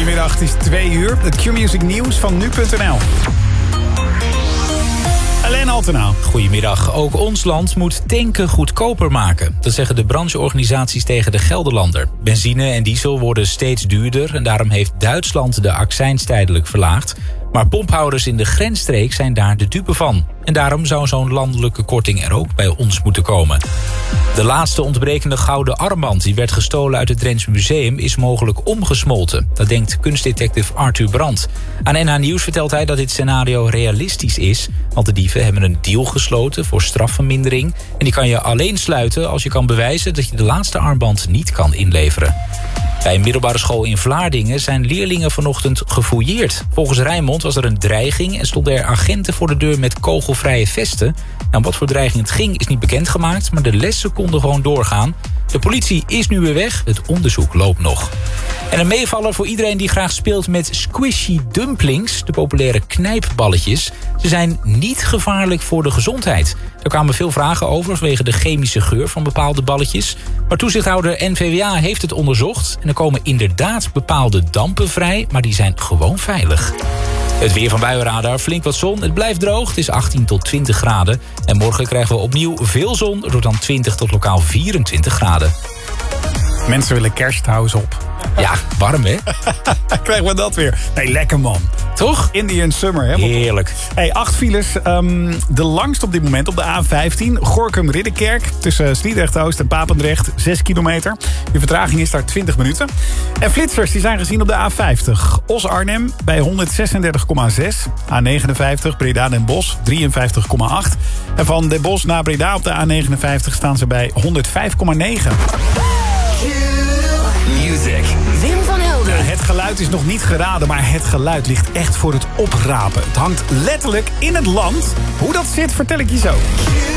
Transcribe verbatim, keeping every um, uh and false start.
Goedemiddag, het is twee uur. Het Q-Music nieuws van nu punt n l. Alleen Altenaal. Goedemiddag. Ook ons land moet tanken goedkoper maken. Dat zeggen de brancheorganisaties tegen de Gelderlander. Benzine en diesel worden steeds duurder en daarom heeft Duitsland de accijns tijdelijk verlaagd. Maar pomphouders in de grensstreek zijn daar de dupe van. En daarom zou zo'n landelijke korting er ook bij ons moeten komen. De laatste ontbrekende gouden armband die werd gestolen uit het Drents Museum is mogelijk omgesmolten. Dat denkt kunstdetective Arthur Brandt. Aan N H Nieuws vertelt hij dat dit scenario realistisch is. Want de dieven hebben een deal gesloten voor strafvermindering. En die kan je alleen sluiten als je kan bewijzen dat je de laatste armband niet kan inleveren. Bij een middelbare school in Vlaardingen zijn leerlingen vanochtend gefouilleerd. Volgens Rijnmond was er een dreiging en stonden er agenten voor de deur met kogelvrije vesten. Nou, om wat voor dreiging het ging is niet bekendgemaakt, maar de lessen konden gewoon doorgaan. De politie is nu weer weg, het onderzoek loopt nog. En een meevaller voor iedereen die graag speelt met squishy dumplings, de populaire knijpballetjes. Ze zijn niet gevaarlijk voor de gezondheid. Er kwamen veel vragen over vanwege de chemische geur van bepaalde balletjes. Maar toezichthouder N V W A heeft het onderzocht. En er komen inderdaad bepaalde dampen vrij, maar die zijn gewoon veilig. Het weer van Buienradar, flink wat zon. Het blijft droog, het is achttien tot twintig graden. En morgen krijgen we opnieuw veel zon, door dan twintig tot lokaal vierentwintig graden. Mensen willen kerst, hou eens op. Ja, warm hè? Krijgen we dat weer. Nee, lekker man. Toch? Indian Summer, hè? Heerlijk. Hey, acht files. Um, de langst op dit moment op de A vijftien. Gorinchem-Ridderkerk. Tussen Sliedrecht-Oost en Papendrecht. zes kilometer. De vertraging is daar twintig minuten. En flitsers die zijn gezien op de A vijftig. Os-Arnhem bij honderdzesendertig komma zes. A negenenvijftig Breda-Den Bosch drieënvijftig komma acht. En van Den Bosch naar Breda op de A negenenvijftig staan ze bij honderdvijf komma negen. Music. Wim van Helden. Ja, het geluid is nog niet geraden, maar het geluid ligt echt voor het oprapen. Het hangt letterlijk in het land. Hoe dat zit, vertel ik je zo.